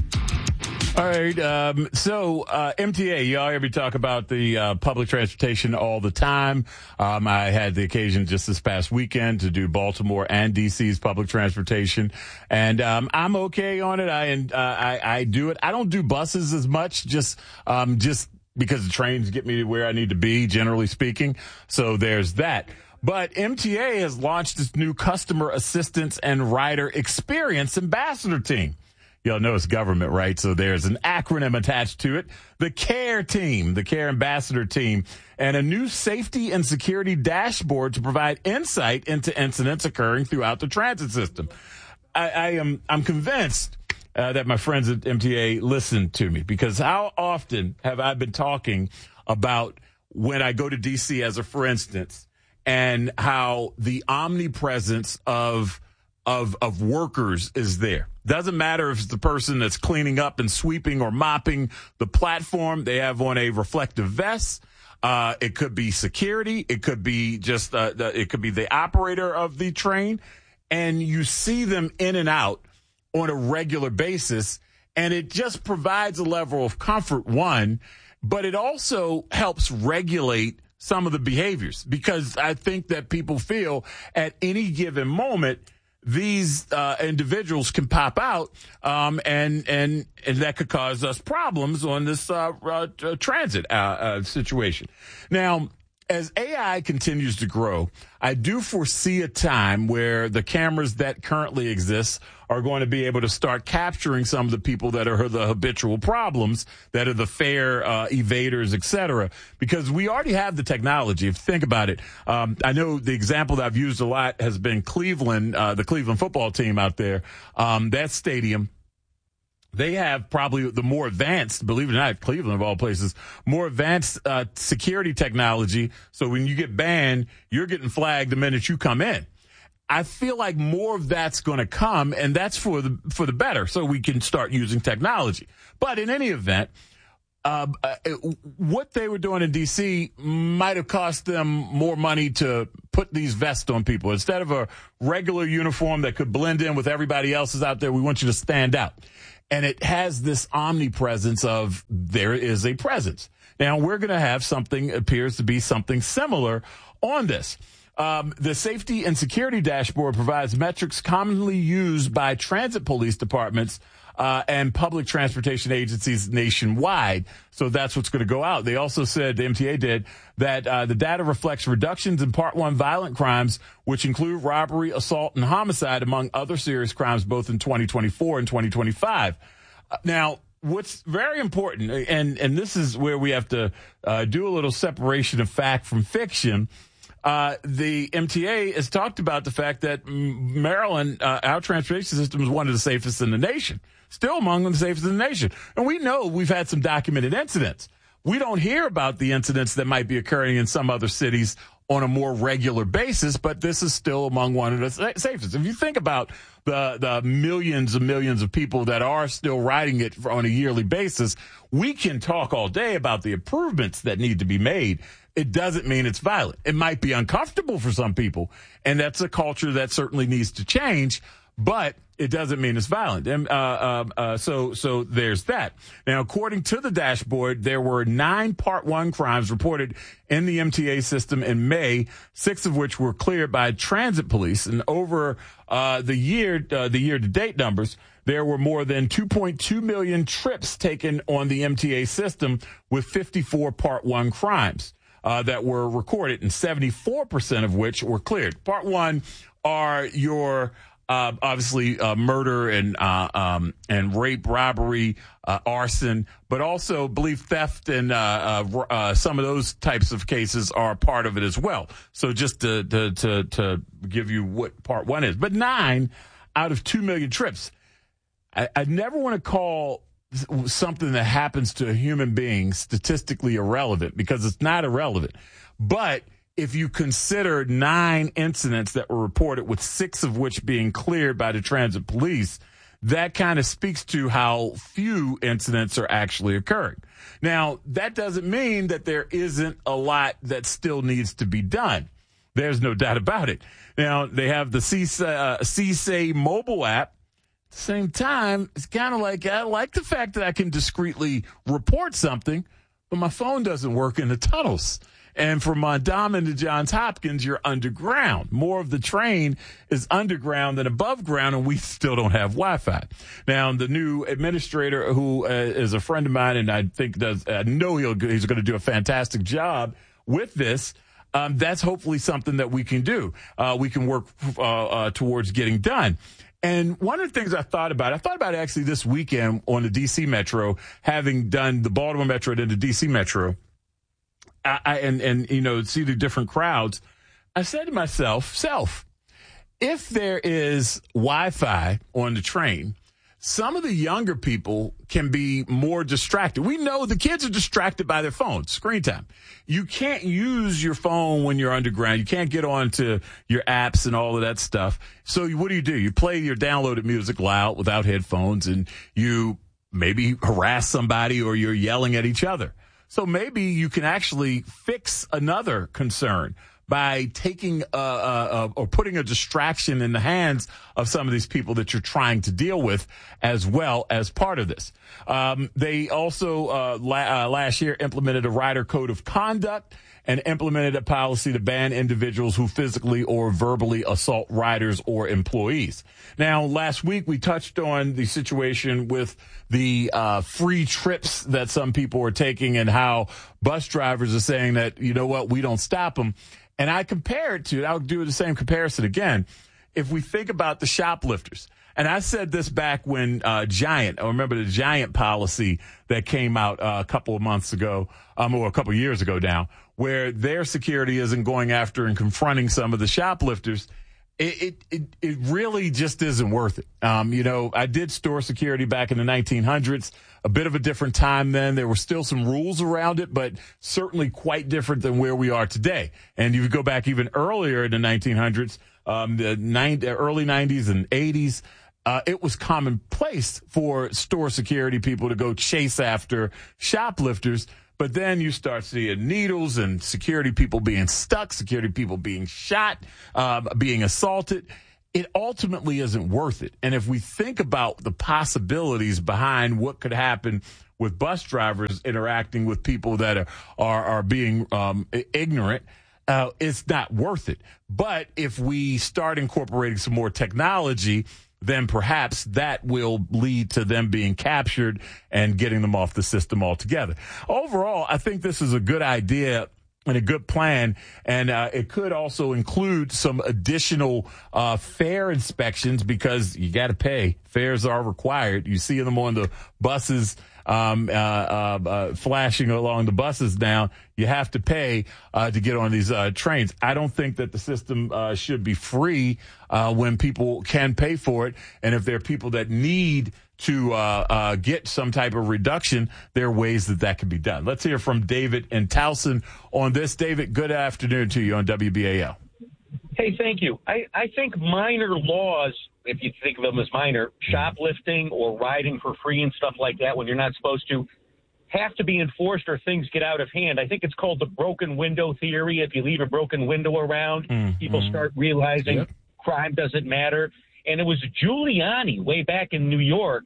All right, um, so uh, M T A, y'all hear me talk about the uh, public transportation all the time. Um, I had the occasion just this past weekend to do Baltimore and D C's public transportation, and um, I'm okay on it. I, uh, I I do it. I don't do buses as much, just um, just because the trains get me to where I need to be, generally speaking. So there's that. But M T A has launched its new customer assistance and rider experience ambassador team. Y'all know it's government, right? So there's an acronym attached to it. The CARE team, the CARE ambassador team, and a new safety and security dashboard to provide insight into incidents occurring throughout the transit system. I, I am, I'm convinced uh, that my friends at M T A listen to me, because how often have I been talking about when I go to D C as a for instance, and how the omnipresence of of of workers is there. Doesn't matter if it's the person that's cleaning up and sweeping or mopping the platform. They have on a reflective vest. Uh, it could be security. It could be just, uh, the, it could be the operator of the train. And you see them in and out on a regular basis. And it just provides a level of comfort, one, but it also helps regulate some of the behaviors, because I think that people feel at any given moment these uh, individuals can pop out, um, and and and that could cause us problems on this uh, uh, transit uh, uh, situation. Now, as A I continues to grow, I do foresee a time where the cameras that currently exist are going to be able to start capturing some of the people that are the habitual problems, that are the fare uh, evaders, et cetera, because we already have the technology. If you think about it, um, I know the example that I've used a lot has been Cleveland, uh, the Cleveland football team out there, um, that stadium. They have probably the more advanced, believe it or not, Cleveland of all places, more advanced uh, security technology. So when you get banned, you're getting flagged the minute you come in. I feel like more of that's going to come, and that's for the for the better, so we can start using technology. But in any event, uh, uh, what they were doing in D C might have cost them more money to put these vests on people. Instead of a regular uniform that could blend in with everybody else's out there, we want you to stand out. And it has this omnipresence of there is a presence. Now, we're going to have something, appears to be something similar on this. Um, the safety and security dashboard provides metrics commonly used by transit police departments uh, and public transportation agencies nationwide. So that's what's going to go out. They also said, the M T A did, that uh, the data reflects reductions in Part one violent crimes, which include robbery, assault, and homicide, among other serious crimes, both in twenty twenty-four and twenty twenty-five. Uh, now, what's very important, and, and this is where we have to uh, do a little separation of fact from fiction. Uh, the M T A has talked about the fact that Maryland, uh, our transportation system is one of the safest in the nation, still among the safest in the nation. And we know we've had some documented incidents. We don't hear about the incidents that might be occurring in some other cities on a more regular basis, but this is still among one of the safest. If you think about the, the millions and millions of people that are still riding it on a yearly basis, we can talk all day about the improvements that need to be made. It doesn't mean it's violent. It might be uncomfortable for some people, and that's a culture that certainly needs to change, but it doesn't mean it's violent. And, uh, uh, uh, so, so there's that. Now, according to the dashboard, there were nine Part one crimes reported in the M T A system in May, six of which were cleared by transit police. And over uh, the year, uh, the year-to-date numbers, there were more than two point two million trips taken on the M T A system, with fifty-four Part one crimes uh, that were recorded, and seventy-four percent of which were cleared. Part one are your Uh, obviously, uh, murder and uh, um, and rape, robbery, uh, arson, but also believe theft and uh, uh, uh, some of those types of cases are part of it as well. So just to to to, to give you what part one is, but nine out of two million trips. I, I never want to call something that happens to a human being statistically irrelevant, because it's not irrelevant, but if you consider nine incidents that were reported, with six of which being cleared by the transit police, that kind of speaks to how few incidents are actually occurring. Now, that doesn't mean that there isn't a lot that still needs to be done. There's no doubt about it. Now, they have the C S A, uh, C S A mobile app. At the same time, it's kind of like, I like the fact that I can discreetly report something, but my phone doesn't work in the tunnels. And from Mondawmin to Johns Hopkins, you're underground. More of the train is underground than above ground, and we still don't have Wi-Fi. Now, the new administrator, who uh, is a friend of mine, and I think does, I know he'll, he's going to do a fantastic job with this. Um, that's hopefully something that we can do. Uh, we can work uh, uh, towards getting done. And one of the things I thought about, I thought about it actually this weekend on the D C Metro, having done the Baltimore Metro and the D C Metro. I, and, and, you know, see the different crowds. I said to myself, self, if there is Wi-Fi on the train, some of the younger people can be more distracted. We know the kids are distracted by their phones, screen time. You can't use your phone when you're underground. You can't get onto your apps and all of that stuff. So what do you do? You play your downloaded music loud without headphones, and you maybe harass somebody, or you're yelling at each other. So maybe you can actually fix another concern by taking uh, uh, or putting a distraction in the hands of some of these people that you're trying to deal with as well as part of this. Um, they also uh, la- uh, last year implemented a rider code of conduct and implemented a policy to ban individuals who physically or verbally assault riders or employees. Now, last week we touched on the situation with the uh, free trips that some people are taking and how bus drivers are saying that, you know what, we don't stop them. And I compare it to, I'll do the same comparison again. If we think about the shoplifters, and I said this back when uh, Giant, I remember the Giant policy that came out uh, a couple of months ago, um, or a couple of years ago now, where their security isn't going after and confronting some of the shoplifters. It, it, it, it really just isn't worth it. Um, you know, I did store security back in the nineteen hundreds, a bit of a different time then. There were still some rules around it, but certainly quite different than where we are today. And you go back even earlier in the nineteen hundreds, um, the nine, early nineties and eighties, uh, it was commonplace for store security people to go chase after shoplifters. But then you start seeing needles and security people being stuck, security people being shot, uh, being assaulted. It ultimately isn't worth it. And if we think about the possibilities behind what could happen with bus drivers interacting with people that are are, are being um, ignorant, uh, it's not worth it. But if we start incorporating some more technology, then perhaps that will lead to them being captured and getting them off the system altogether. Overall, I think this is a good idea and a good plan, and uh, it could also include some additional uh, fare inspections because you got to pay. Fares are required. You see them on the buses um, uh, uh, uh, flashing along the buses now. You have to pay uh, to get on these uh, trains. I don't think that the system uh, should be free uh, when people can pay for it. And if there are people that need to uh, uh, get some type of reduction, there are ways that that can be done. Let's hear from David and Towson on this. David, good afternoon to you on W B A L. Hey, thank you. I, I think minor laws, if you think of them as minor, shoplifting or riding for free and stuff like that when you're not supposed to, have to be enforced or things get out of hand. I think it's called the broken window theory. If you leave a broken window around, mm-hmm. people start realizing yep. crime doesn't matter. And it was Giuliani way back in New York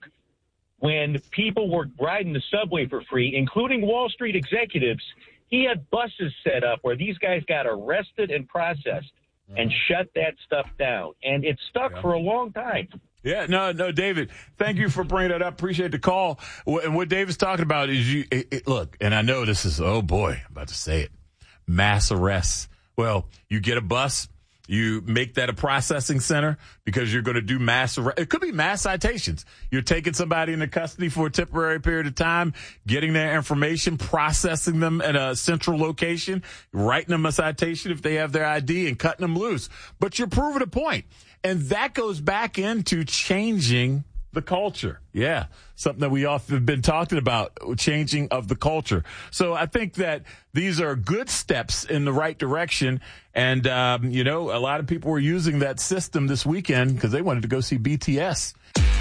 when people were riding the subway for free, including Wall Street executives. He had buses set up where these guys got arrested and processed mm-hmm. and shut that stuff down. And it stuck yeah. for a long time. Yeah, no, no, David, thank you for bringing that up. Appreciate the call. And what David's talking about is you it, it, look, and I know this is, oh boy, I'm about to say it, mass arrests. Well, you get a bus, you make that a processing center because you're going to do mass arrest. It could be mass citations. You're taking somebody into custody for a temporary period of time, getting their information, processing them at a central location, writing them a citation if they have their I D and cutting them loose. But you're proving a point. And that goes back into changing the culture. Yeah, something that we often have been talking about, changing of the culture. So I think that these are good steps in the right direction. And, um, you know, a lot of people were using that system this weekend because they wanted to go see B T S.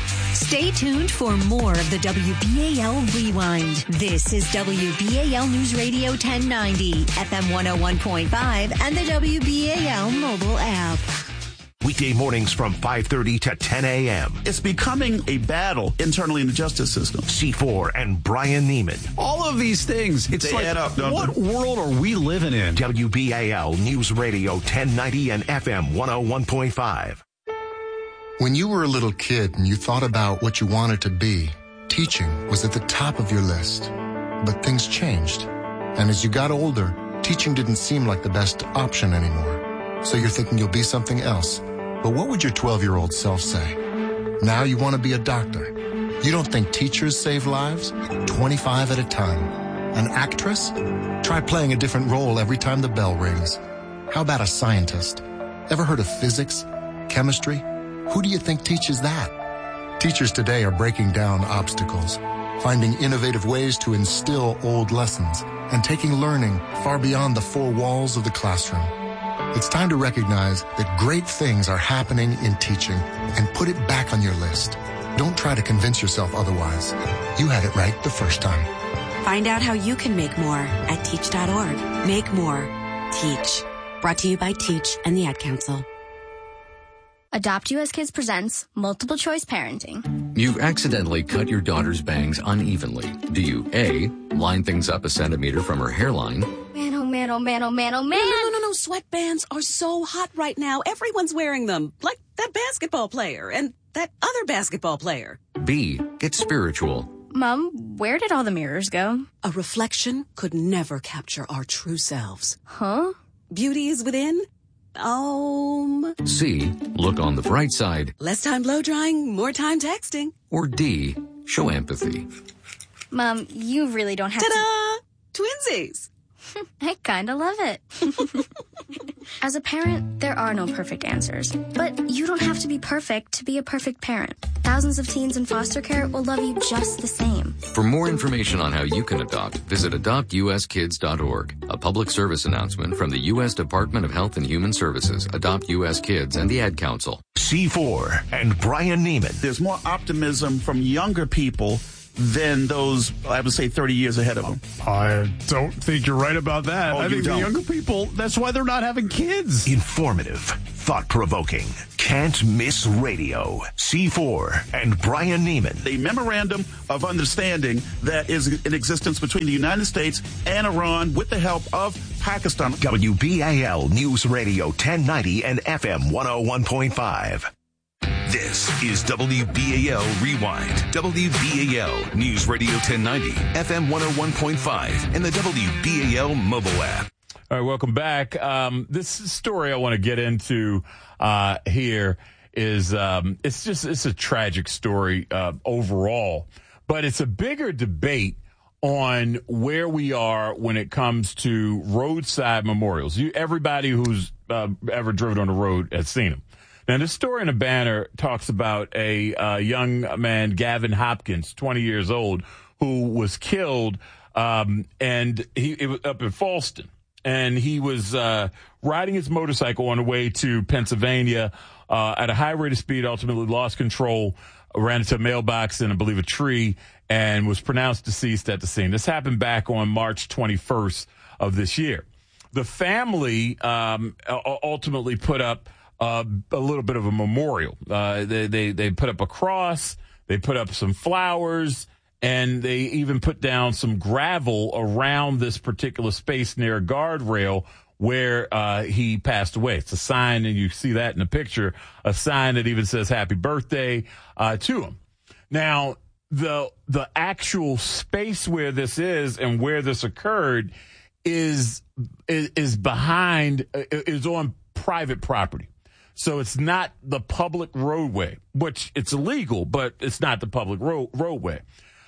Stay tuned for more of the W B A L Rewind. This is W B A L News Radio ten ninety, F M one oh one point five, and the W B A L mobile app. Weekday mornings from five thirty to ten a.m. It's becoming a battle internally in the justice system. C four and Brian Neiman. All of these things, it's they like, add up, don't what they? world are we living in? W B A L News Radio ten ninety and F M one oh one point five. When you were a little kid and you thought about what you wanted to be, teaching was at the top of your list. But things changed. And as you got older, teaching didn't seem like the best option anymore. So you're thinking you'll be something else. But what would your twelve-year-old self say? Now you want to be a doctor. You don't think teachers save lives? twenty-five at a time. An actress? Try playing a different role every time the bell rings. How about a scientist? Ever heard of physics? Chemistry? Who do you think teaches that? Teachers today are breaking down obstacles, finding innovative ways to instill old lessons, and taking learning far beyond the four walls of the classroom. It's time to recognize that great things are happening in teaching and put it back on your list. Don't try to convince yourself otherwise. You had it right the first time. Find out how you can make more at teach dot org. Make more. Teach. Brought to you by Teach and the Ad Council. Adopt U S Kids presents Multiple Choice Parenting. You've accidentally cut your daughter's bangs unevenly. Do you A, line things up a centimeter from her hairline? Man, oh man, oh man, oh man, oh man. No, no, no, no. Sweatbands are so hot right now. Everyone's wearing them. Like that basketball player and that other basketball player. B, get spiritual. Mom, where did all the mirrors go? A reflection could never capture our true selves. Huh? Beauty is within. Um. C, look on the bright side. Less time blow drying, more time texting. Or D, show empathy. Mom, you really don't have Ta-da! To... Twinsies. I kinda love it. As a parent, there are no perfect answers. But you don't have to be perfect to be a perfect parent. Thousands of teens in foster care will love you just the same. For more information on how you can adopt, visit adopt u s kids dot org. A public service announcement from the U S Department of Health and Human Services, Adopt U S Kids, and the Ad Council. C four and Brian Neiman. There's more optimism from younger people than those, I would say, thirty years ahead of them. I don't think you're right about that. Oh, I you think don't? the younger people, that's why they're not having kids. Informative, thought-provoking, can't miss radio. C four and Brian Neiman. The memorandum of understanding that is in existence between the United States and Iran with the help of Pakistan. W B A L News Radio ten ninety and F M one oh one point five. This is W B A L Rewind. W B A L News Radio ten ninety, F M one oh one point five, and the W B A L mobile app. All right, welcome back. Um, this story I want to get into uh, here is um, it's just it's a tragic story uh, overall, but it's a bigger debate on where we are when it comes to roadside memorials. You, everybody who's uh, ever driven on the road has seen them. Now, this story in the banner talks about a uh, young man, Gavin Hopkins, twenty years old, who was killed, um, and he it was up in Falston. And he was uh, riding his motorcycle on the way to Pennsylvania uh, at a high rate of speed, ultimately lost control, ran into a mailbox and, I believe, a tree, and was pronounced deceased at the scene. This happened back on March twenty-first of this year. The family um, ultimately put up Uh, a little bit of a memorial. Uh, they, they, they put up a cross, they put up some flowers, and they even put down some gravel around this particular space near a guardrail where uh, he passed away. It's a sign, and you see that in the picture, a sign that even says happy birthday uh, to him. Now, the the actual space where this is and where this occurred is is, is behind, is on private property. So it's not the public roadway, which it's illegal, but it's not the public ro- roadway.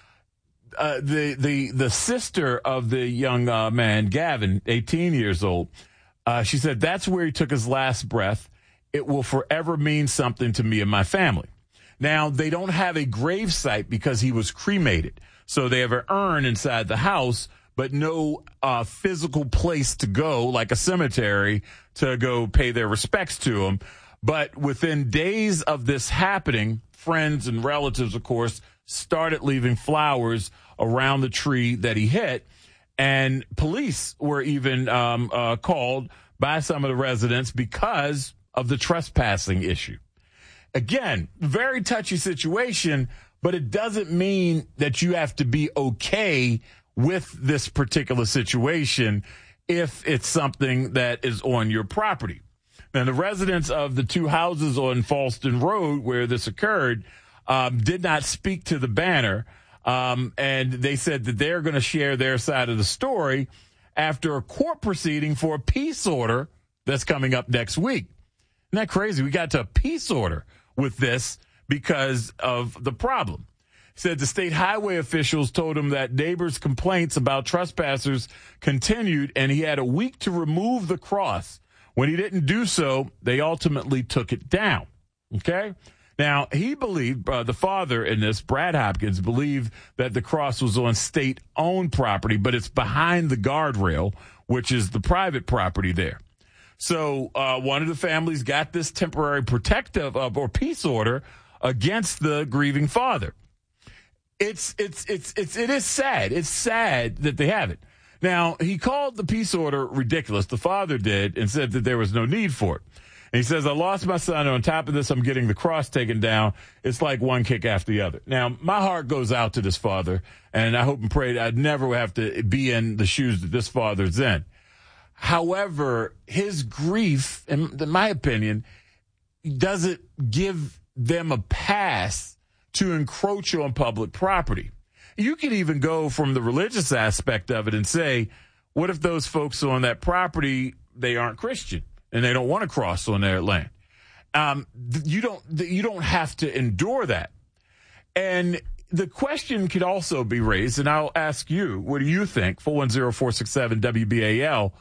Uh, the the the sister of the young uh, man, Gavin, eighteen years old, uh, she said, that's where he took his last breath. It will forever mean something to me and my family. Now, they don't have a grave site because he was cremated. So they have an urn inside the house, but no uh, physical place to go, like a cemetery, to go pay their respects to him. But within days of this happening, friends and relatives, of course, started leaving flowers around the tree that he hit. And police were even um, uh, called by some of the residents because of the trespassing issue. Again, very touchy situation, but it doesn't mean that you have to be okay with this particular situation if it's something that is on your property. Now, the residents of the two houses on Falston Road where this occurred um, did not speak to the banner, um, and they said that they're going to share their side of the story after a court proceeding for a peace order that's coming up next week. Isn't that crazy? We got to a peace order with this because of the problem. Said the state highway officials told him that neighbors' complaints about trespassers continued, and he had a week to remove the cross. When he didn't do so, they ultimately took it down. Okay? Now, he believed, uh, the father in this, Brad Hopkins, believed that the cross was on state-owned property, but it's behind the guardrail, which is the private property there. So uh, one of the families got this temporary protective uh, or peace order against the grieving father. It's it's it's it's it is sad. It's sad that they have it. Now, he called the peace order ridiculous. The father did, and said that there was no need for it. And he says, I lost my son, and on top of this, I'm getting the cross taken down. It's like one kick after the other. Now, my heart goes out to this father, and I hope and pray that I'd never have to be in the shoes that this father's in. However, his grief, in my opinion, doesn't give them a pass to encroach on public property. You could even go from the religious aspect of it and say, what if those folks on that property, they aren't Christian? And they don't want to cross on their land. Um, you don't. You don't have to endure that. And the question could also be raised, and I'll ask you: what do you think? four one zero, four six seven, W B A L.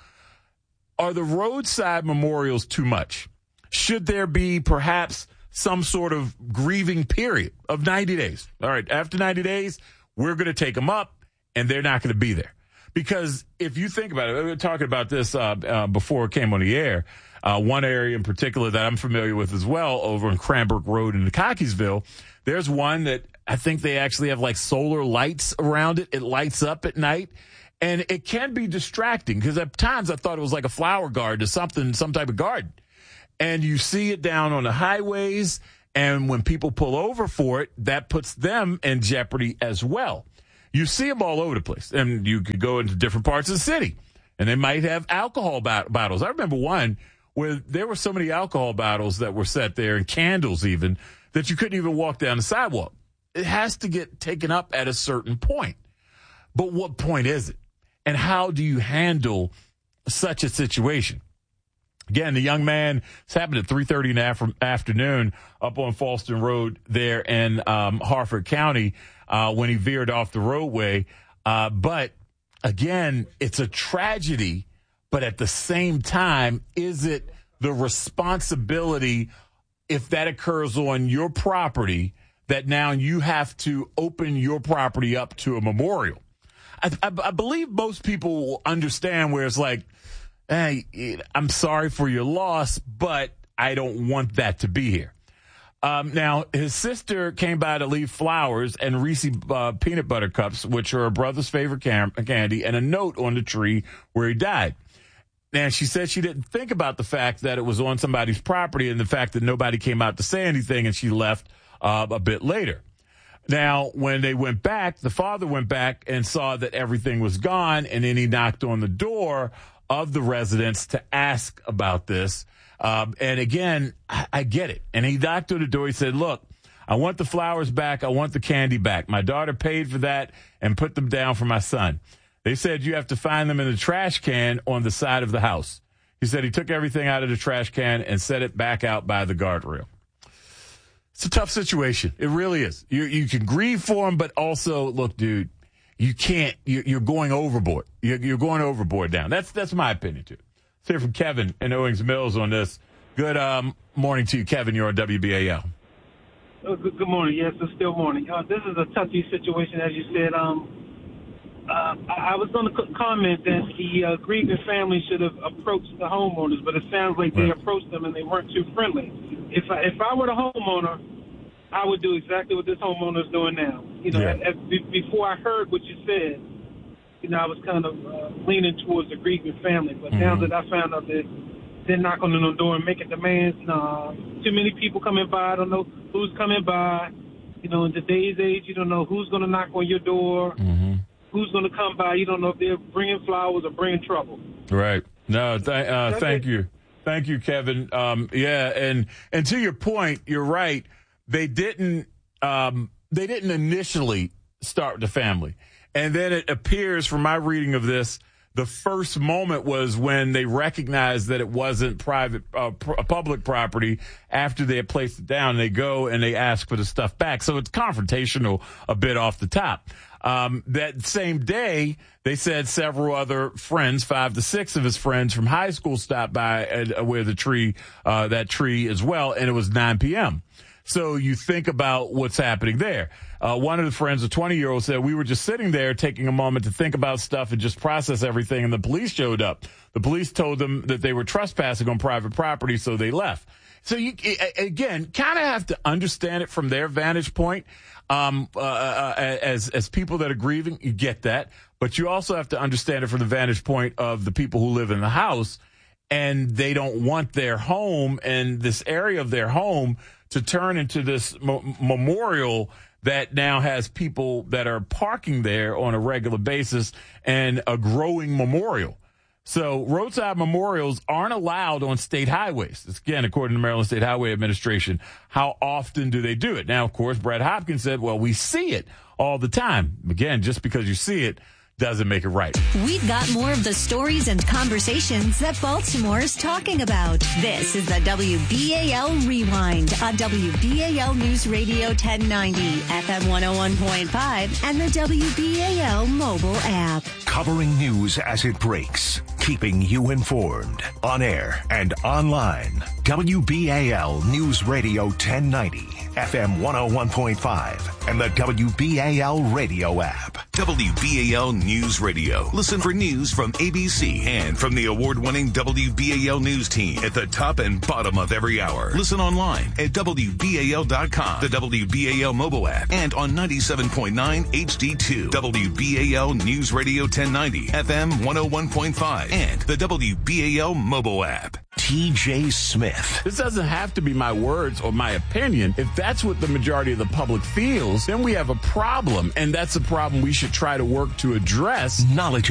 Are the roadside memorials too much? Should there be perhaps some sort of grieving period of ninety days? All right, after ninety days, we're going to take them up, and they're not going to be there. Because if you think about it, we were talking about this uh, uh, before it came on the air. Uh, one area in particular that I'm familiar with as well, over in Cranbrook Road in Cockeysville, there's one that I think they actually have like solar lights around it. It lights up at night, and it can be distracting because at times I thought it was like a flower garden or something, some type of garden. And you see it down on the highways, and when people pull over for it, that puts them in jeopardy as well. You see them all over the place, and you could go into different parts of the city, and they might have alcohol bat- bottles. I remember one where there were so many alcohol bottles that were set there, and candles even, that you couldn't even walk down the sidewalk. It has to get taken up at a certain point. But what point is it? And how do you handle such a situation? Again, the young man, this happened at three thirty in the af- afternoon up on Falston Road there in um, Harford County uh, when he veered off the roadway. Uh, but, again, it's a tragedy, but at the same time, is it the responsibility, if that occurs on your property, that now you have to open your property up to a memorial? I, I, I believe most people will understand where it's like, hey, I'm sorry for your loss, but I don't want that to be here. Um, now, his sister came by to leave flowers and Reese uh, peanut butter cups, which are her brother's favorite cam- candy, and a note on the tree where he died. Now, she said she didn't think about the fact that it was on somebody's property and the fact that nobody came out to say anything, and she left uh, a bit later. Now, when they went back, the father went back and saw that everything was gone, and then he knocked on the door of the residents to ask about this. Um, and again, I, I get it. And he knocked on the door. He said, look, I want the flowers back. I want the candy back. My daughter paid for that and put them down for my son. They said you have to find them in the trash can on the side of the house. He said he took everything out of the trash can and set it back out by the guardrail. It's a tough situation. It really is. You, you can grieve for him, but also, look, dude, you can't, you, you're going overboard. You're, you're going overboard down. That's that's my opinion, too. Let's hear from Kevin in Owings Mills on this. Good um, morning to you, Kevin. You're on W B A L. Oh, good, good morning. Yes, it's still morning. Uh, this is a touchy situation, as you said. Um, uh, I, I was going to comment that the uh, grieving family should have approached the homeowners, but it sounds like right. they approached them and they weren't too friendly. If I, if I were the homeowner, I would do exactly what this homeowner is doing now. You know, yeah. as, as, before I heard what you said, you know, I was kind of uh, leaning towards the grieving family. But mm-hmm. now that I found out that they're knocking on the door and making demands, nah, too many people coming by. I don't know who's coming by. You know, in today's age, you don't know who's going to knock on your door, mm-hmm. who's going to come by. You don't know if they're bringing flowers or bringing trouble. Right. No, th- uh, thank it. you. Thank you, Kevin. Um, yeah, and and to your point, you're right. They didn't. Um, they didn't initially start the family, and then it appears, from my reading of this, the first moment was when they recognized that it wasn't private, uh, pr- public property. After they had placed it down, they go and they ask for the stuff back. So it's confrontational a bit off the top. Um, that same day, they said several other friends, five to six of his friends from high school, stopped by uh, where the tree, uh, that tree as well, and it was nine p.m. So you think about what's happening there. Uh, one of the friends, a twenty-year-old, said, we were just sitting there taking a moment to think about stuff and just process everything, and the police showed up. The police told them that they were trespassing on private property, so they left. So you, again, kind of have to understand it from their vantage point. Um, uh, uh, as as people that are grieving, you get that. but you also have to understand it from the vantage point of the people who live in the house, and they don't want their home and this area of their home to turn into this m- memorial that now has people that are parking there on a regular basis and a growing memorial. So roadside memorials aren't allowed on state highways. It's, again, according to the Maryland State Highway Administration. How often do they do it? Now, of course, Brad Hopkins said, well, we see it all the time. Again, just because you see it doesn't make it right. We've got more of the stories and conversations that Baltimore is talking about. This is the W B A L Rewind on W B A L News Radio ten ninety, F M one oh one point five, and the W B A L mobile app. Covering news as it breaks, keeping you informed, on air and online. W B A L News Radio ten ninety, F M one oh one point five, and the W B A L radio app. W B A L News Radio. Listen for news from A B C and from the award-winning W B A L News team at the top and bottom of every hour. Listen online at W B A L dot com, the W B A L mobile app, and on ninety-seven point nine H D two. W B A L News Radio ten ninety, F M one oh one point five, and the W B A L mobile app. T J Smith. This doesn't have to be my words or my opinion. If that's what the majority of the public feels, then we have a problem, and that's a problem we should try to work to address. Knowledge